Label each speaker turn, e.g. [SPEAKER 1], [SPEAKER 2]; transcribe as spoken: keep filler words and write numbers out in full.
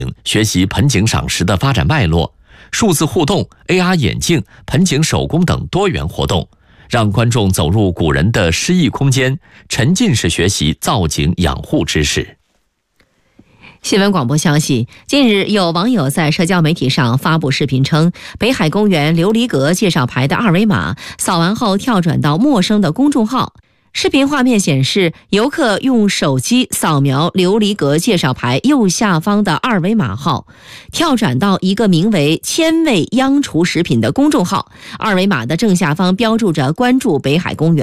[SPEAKER 1] 学习盆景赏识的发展脉络，数字互动、A R 眼镜、盆景手工等多元活动，让观众走入古人的诗意空间，沉浸式学习造景养护知识。
[SPEAKER 2] 新闻广播消息，近日有网友在社交媒体上发布视频称，北海公园琉璃阁介绍牌的二维码扫完后跳转到陌生的公众号。视频画面显示，游客用手机扫描琉璃阁介绍牌右下方的二维码后，跳转到一个名为千味央厨食品的公众号，二维码的正下方标注着关注北海公园。